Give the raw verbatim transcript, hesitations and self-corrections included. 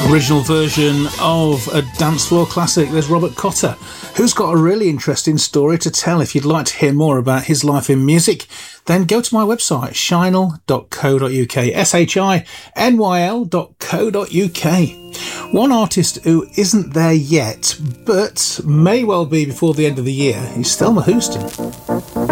Original version of a dance floor classic. There's Robert Cotter, who's got a really interesting story to tell. If you'd like to hear more about his life in music, then go to my website, shinel dot co dot uk, S H I N Y L dot co dot uk. One artist who isn't there yet, but may well be before the end of the year, is Thelma Houston.